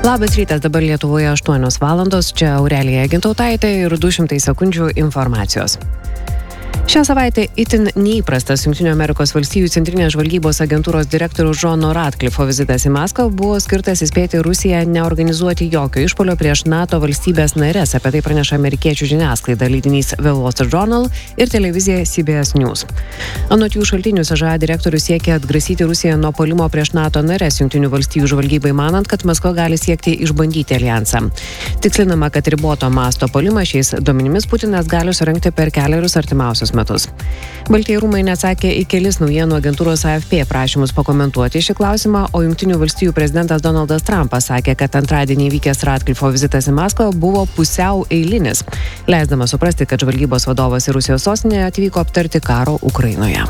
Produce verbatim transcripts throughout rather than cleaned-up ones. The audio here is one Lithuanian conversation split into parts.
Labas rytas, dabar Lietuvoje aštuonios valandos, čia Aurelija Gintautaitė ir du šimtai sekundžių informacijos. Šią savaitę itin neįprastas Jungtinių Amerikos valstijų centrinės žvalgybos agentūros direktoriaus Johno Ratcliffo vizitas į Maskvą buvo skirtas įspėti Rusiją neorganizuoti jokio išpuolio prieš NATO valstybės nares. Apie tai praneša amerikiečių žiniasklaida leidinys The Wall Street Journal ir televizija C B S News. Anot jų šaltinių C Ž A direktorius siekia atgrasyti Rusiją nuo puolimo prieš NATO nares Jungtinių valstijų žvalgybai, manant, kad Maskva gali siekti išbandyti alijansą. Tikslinama, kad riboto masto puolimą šiais duomenimis Putinas gali surengti per kelerius artimiausius metus. Baltieji rūmai neatsakė į kelis naujienų agentūros A F P prašymus pakomentuoti šį klausimą, o Jungtinių valstijų prezidentas Donaldas Trumpas sakė, kad antradienį vykęs Ratcliffo vizitas į Maskvą buvo pusiau eilinis, leisdamas suprasti, kad žvalgybos vadovas į Rusijos sostinę atvyko aptarti karo Ukrainoje.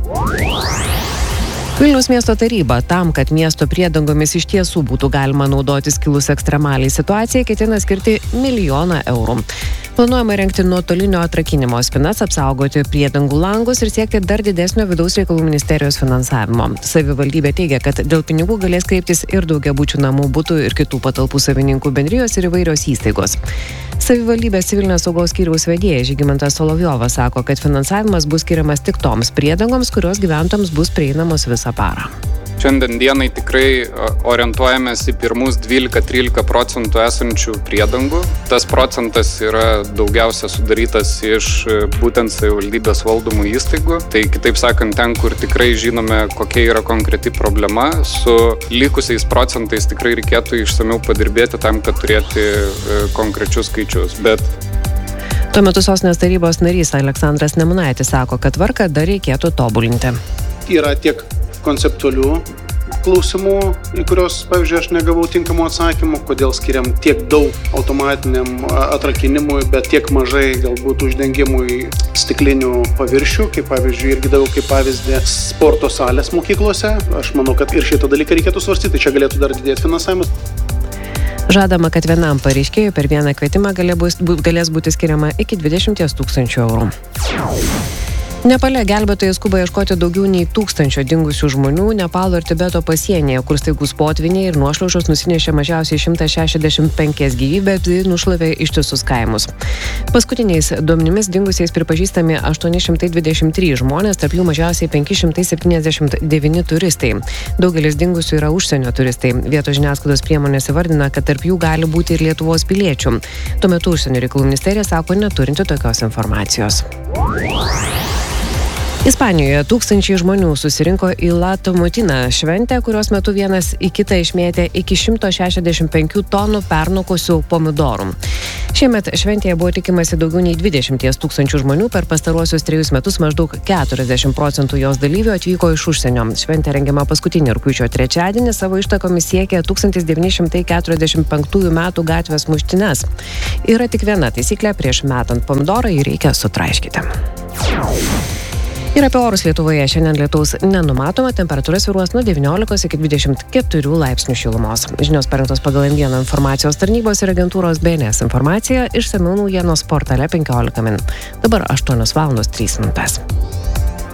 Vilniaus miesto taryba tam, kad miesto priedangomis iš tiesų būtų galima naudotis kilus ekstremaliai situacijai, ketina skirti milijoną eurų. Planuojama rengti nuotolinio atrakinimo spynas, apsaugoti priedangų langus ir siekti dar didesnio vidaus reikalų ministerijos finansavimo. Savivaldybė teigia, kad dėl pinigų galės kreiptis ir daugiabučių namų, butų ir kitų patalpų savininkų bendrijos ir įvairios įstaigos. Savivaldybės civilinės saugos skyriaus vedėjas Žygimantas Solovjovas sako, kad finansavimas bus skiriamas tik toms priedangoms, kurios gyventojams bus prieinamos visą parą. Šiandien dienai tikrai orientuojamės į pirmus dvylika trylika procentų esančių priedangų. Tas procentas yra daugiausia sudarytas iš būtent savivaldybės valdomų įstaigų. Tai kitaip sakant, ten, kur tikrai žinome, kokia yra konkreti problema, su likusiais procentais tikrai reikėtų išsamiau padirbėti tam, kad turėti konkrečius skaičius. Bet Tuo metu sostinės tarybos narys Aleksandras Nemunaitis sako, kad tvarką dar reikėtų tobulinti. Yra tiek konceptualių klausimų, į kurios, pavyzdžiui, aš negavau tinkamų atsakymų, kodėl skiriam tiek daug automatiniam atrakinimui, bet tiek mažai galbūt uždengimui stiklinių paviršių, kaip pavyzdžiui, irgi daviau kaip pavyzdį sporto salės mokyklose. Aš manau, kad ir šitą dalyką reikėtų svarstyti, čia galėtų dar didėti finansavimas. Žadama, kad vienam pareiškėjui per vieną kvietimą galės būti skiriama iki dvidešimt tūkstančių eurų. Nepale gelbėtojai skuba ieškoti daugiau nei tūkstančio dingusių žmonių Nepalo ir Tibeto pasienyje, kur staigus potviniai ir nuošliaužos nusinešė mažiausiai šimtą šešiasdešimt penkias gyvybės ir nušlavė ištisus kaimus. Paskutiniais duomenimis dingusiais pripažįstami aštuoni šimtai dvidešimt trys žmonės, tarp jų mažiausiai penki šimtai septyniasdešimt devyni turistai. Daugelis dingusių yra užsienio turistai. Vietos žiniasklaidos priemonės įvardina, kad tarp jų gali būti ir Lietuvos piliečių. Tuo metu užsienio reikalų ministerija sako neturinti tokios informacijos. Ispanijoje tūkstančiai žmonių susirinko į La Tomatina šventę, kurios metu vienas į kitą išmėtė iki šimto šešiasdešimt penkių tonų pernokusių pomidorų. Šiemet šventėje buvo tikimasi daugiau nei dvidešimt tūkstančių žmonių, per pastaruosius trejus metus maždaug keturiasdešimt procentų jos dalyvių atvyko iš užsienio. Šventė rengiama paskutinį rugpjūčio trečiadienį, savo ištakomis siekia tūkstantis devyni šimtai keturiasdešimt penktųjų metų gatvės muštynes. Yra tik viena taisyklė: prieš metant pomidorą jį reikia sutraiškyti. Ir apie orus Lietuvoje šiandien lietaus nenumatoma, temperatūra svyruos nuo devyniolikos iki dvidešimt keturių laipsnių šilumos. Žinios parengtos pagal M vieną informacijos tarnybos ir agentūros B N S informaciją, išsamiau naujienos portale penkiolika min. Dabar aštuonios valandos trys minutės.